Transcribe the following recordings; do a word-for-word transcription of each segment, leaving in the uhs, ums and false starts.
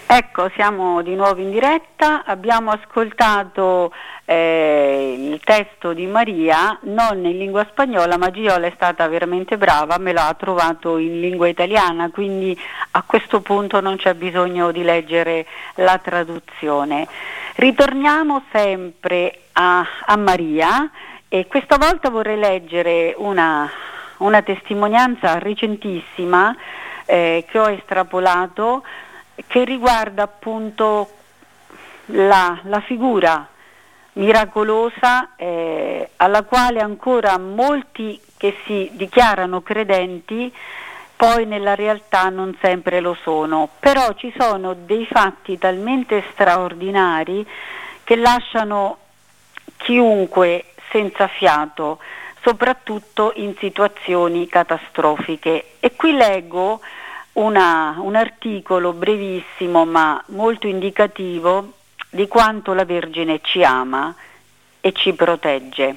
Ecco, siamo di nuovo in diretta, abbiamo ascoltato eh, il testo di Maria, non in lingua spagnola, ma Giola è stata veramente brava, me l'ha trovato in lingua italiana, quindi a questo punto non c'è bisogno di leggere la traduzione. Ritorniamo sempre a, a Maria e questa volta vorrei leggere una, una testimonianza recentissima eh, che ho estrapolato, che riguarda appunto la, la figura miracolosa eh, alla quale ancora molti che si dichiarano credenti poi nella realtà non sempre lo sono, però ci sono dei fatti talmente straordinari che lasciano chiunque senza fiato, soprattutto in situazioni catastrofiche. E qui leggo Una, un articolo brevissimo ma molto indicativo di quanto la Vergine ci ama e ci protegge.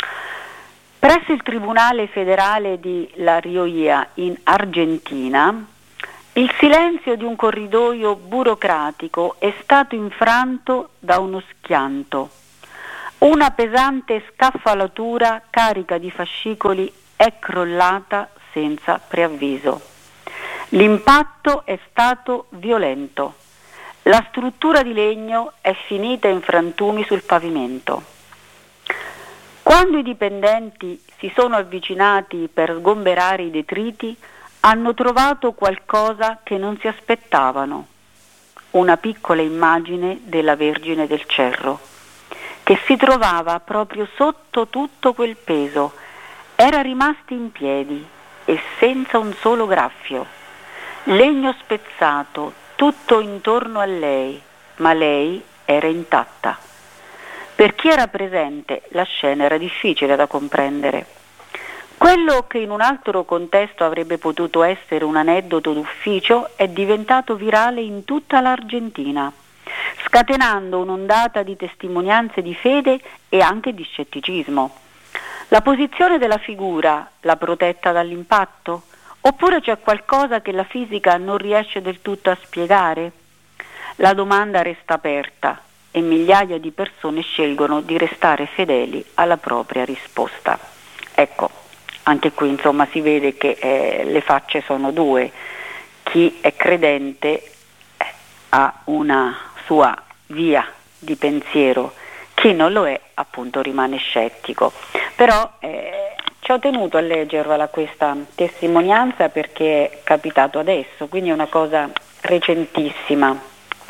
Presso il Tribunale federale di La Rioja in Argentina, il silenzio di un corridoio burocratico è stato infranto da uno schianto. Una pesante scaffalatura carica di fascicoli è crollata senza preavviso. L'impatto è stato violento. La struttura di legno è finita in frantumi sul pavimento. Quando i dipendenti si sono avvicinati per sgomberare i detriti, hanno trovato qualcosa che non si aspettavano. Una piccola immagine della Vergine del Cerro, che si trovava proprio sotto tutto quel peso. Era rimasta in piedi e senza un solo graffio. Legno spezzato, tutto intorno a lei, ma lei era intatta. Per chi era presente, la scena era difficile da comprendere. Quello che in un altro contesto avrebbe potuto essere un aneddoto d'ufficio è diventato virale in tutta l'Argentina, scatenando un'ondata di testimonianze di fede e anche di scetticismo. La posizione della figura l'ha protetta dall'impatto? Oppure c'è qualcosa che la fisica non riesce del tutto a spiegare? La domanda resta aperta e migliaia di persone scelgono di restare fedeli alla propria risposta. Ecco, anche qui insomma si vede che eh, le facce sono due. Chi è credente eh, ha una sua via di pensiero, chi non lo è appunto rimane scettico. Però eh, ci ho tenuto a leggerla questa testimonianza perché è capitato adesso, quindi è una cosa recentissima.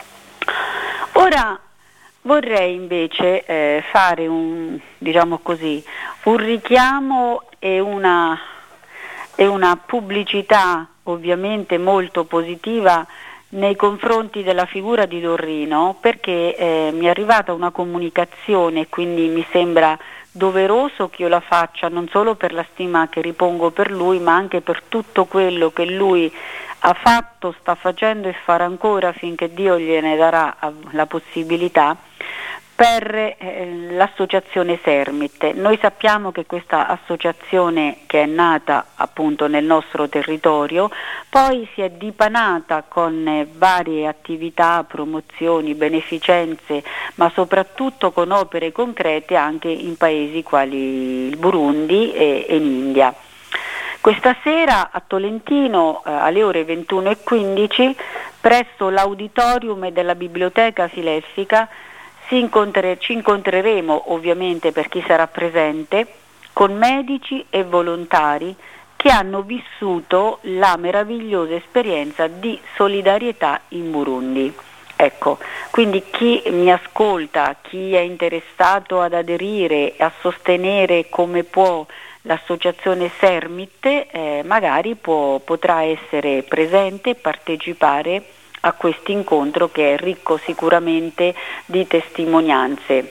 Ora vorrei invece eh, fare un, diciamo così, un richiamo e una, e una pubblicità ovviamente molto positiva nei confronti della figura di Dorrino, perché eh, mi è arrivata una comunicazione, quindi mi sembra doveroso che io la faccia non solo per la stima che ripongo per lui, ma anche per tutto quello che lui ha fatto, sta facendo e farà ancora finché Dio gliene darà la possibilità, per eh, l'associazione Sermit. Noi sappiamo che questa associazione, che è nata appunto nel nostro territorio, poi si è dipanata con eh, varie attività, promozioni, beneficenze, ma soprattutto con opere concrete anche in paesi quali il Burundi e, e in India. Questa sera a Tolentino eh, alle ore ventuno e quindici presso l'auditorium della Biblioteca Fileffica si incontre, ci incontreremo ovviamente, per chi sarà presente, con medici e volontari che hanno vissuto la meravigliosa esperienza di solidarietà in Burundi. Ecco, quindi chi mi ascolta, chi è interessato ad aderire, a sostenere come può l'associazione Sermit, eh, magari può, potrà essere presente e partecipare a questo incontro che è ricco sicuramente di testimonianze.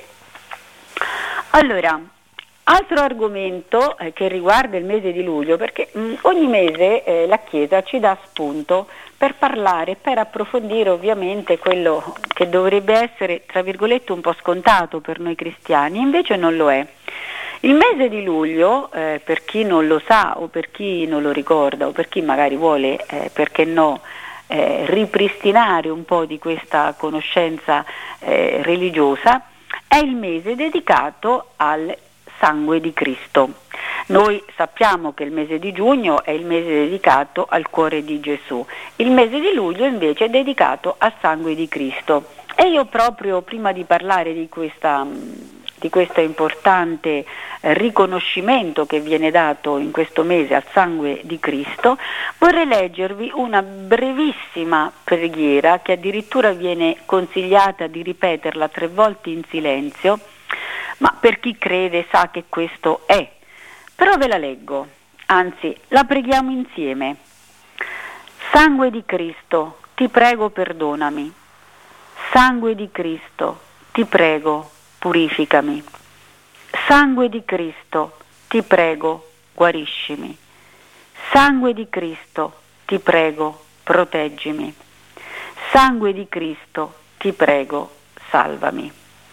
Allora, altro argomento eh, che riguarda il mese di luglio, perché mh, ogni mese eh, la Chiesa ci dà spunto per parlare, per approfondire ovviamente quello che dovrebbe essere, tra virgolette, un po' scontato per noi cristiani, invece non lo è. Il mese di luglio, eh, per chi non lo sa o per chi non lo ricorda o per chi magari vuole, eh, perché no, eh, ripristinare un po' di questa conoscenza eh, religiosa, è il mese dedicato al sangue di Cristo. Noi sappiamo che il mese di giugno è il mese dedicato al cuore di Gesù, il mese di luglio invece è dedicato al sangue di Cristo. E io proprio prima di parlare di questa, di questo importante riconoscimento che viene dato in questo mese al sangue di Cristo, vorrei leggervi una brevissima preghiera che addirittura viene consigliata di ripeterla tre volte in silenzio, ma per chi crede sa che questo è. Però ve la leggo, anzi la preghiamo insieme. Sangue di Cristo, ti prego perdonami. Sangue di Cristo, ti prego purificami. Sangue di Cristo, ti prego guariscimi. Sangue di Cristo, ti prego proteggimi. Sangue di Cristo, ti prego salvami.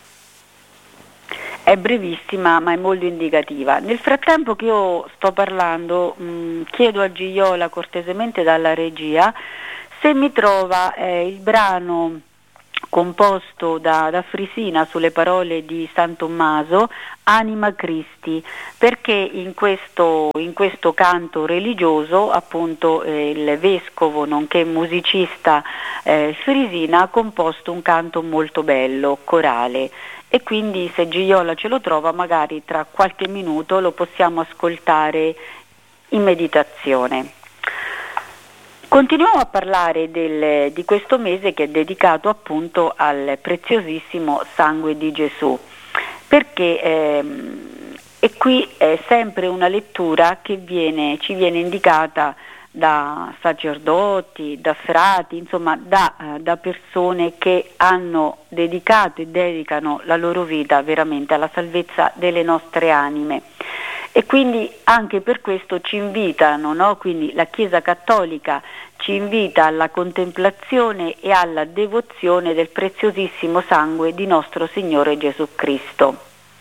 È brevissima ma è molto indicativa. Nel frattempo che io sto parlando mh, chiedo a Gioiola cortesemente dalla regia se mi trova eh, il brano composto da, da Frisina sulle parole di San Tommaso, Anima Christi, perché in questo, in questo canto religioso appunto eh, il vescovo nonché musicista eh, Frisina ha composto un canto molto bello, corale, e quindi se Gioiola ce lo trova magari tra qualche minuto lo possiamo ascoltare in meditazione. Continuiamo a parlare del, di questo mese che è dedicato appunto al preziosissimo sangue di Gesù, perché ehm, e qui è sempre una lettura che viene, ci viene indicata da sacerdoti, da frati, insomma da, da persone che hanno dedicato e dedicano la loro vita veramente alla salvezza delle nostre anime. E quindi anche per questo ci invitano, no? Quindi la Chiesa Cattolica ci invita alla contemplazione e alla devozione del preziosissimo sangue di nostro Signore Gesù Cristo.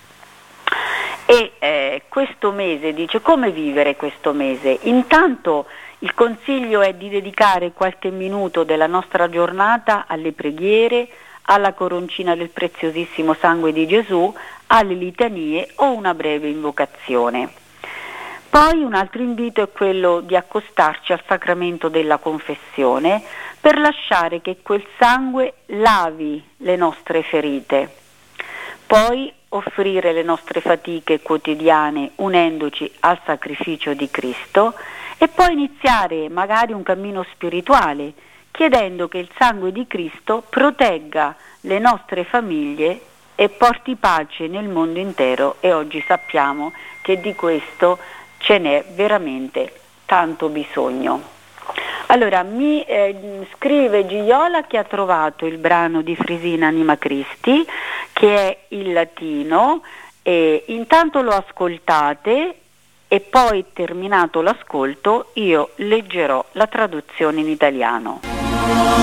E eh, questo mese dice come vivere questo mese? Intanto il consiglio è di dedicare qualche minuto della nostra giornata alle preghiere, alla coroncina del preziosissimo sangue di Gesù, alle litanie o una breve invocazione. Poi un altro invito è quello di accostarci al sacramento della confessione per lasciare che quel sangue lavi le nostre ferite. Poi offrire le nostre fatiche quotidiane unendoci al sacrificio di Cristo e poi iniziare magari un cammino spirituale chiedendo che il sangue di Cristo protegga le nostre famiglie e porti pace nel mondo intero, e oggi sappiamo che di questo ce n'è veramente tanto bisogno. Allora mi eh, scrive Gioiola che ha trovato il brano di Frisina Anima Christi, che è in latino, e intanto lo ascoltate e poi terminato l'ascolto io leggerò la traduzione in italiano.